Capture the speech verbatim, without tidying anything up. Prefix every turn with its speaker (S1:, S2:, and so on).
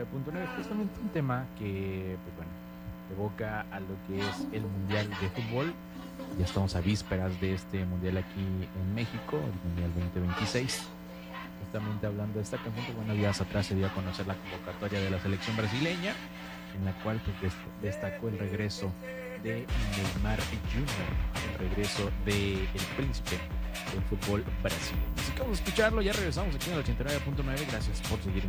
S1: Punto nueve, justamente un tema que, pues bueno, evoca a lo que es el Mundial de Fútbol. Ya estamos a vísperas de este Mundial aquí en México, el Mundial veinte veintiséis. Justamente hablando de esta canción, que bueno, días atrás se dio a conocer la convocatoria de la selección brasileña, en la cual pues destacó el regreso de Neymar junior, el regreso del príncipe del fútbol brasileño. Así que vamos a escucharlo, ya regresamos aquí en el ochenta y nueve punto nueve. Gracias por seguir